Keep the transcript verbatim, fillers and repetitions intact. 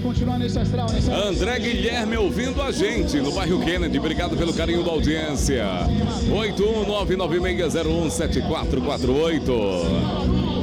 continuar nesse astral, nesse astral. André Guilherme ouvindo a gente no bairro Kennedy. Obrigado pelo carinho da audiência. oito um nove nove seis zero um sete quatro quatro oito.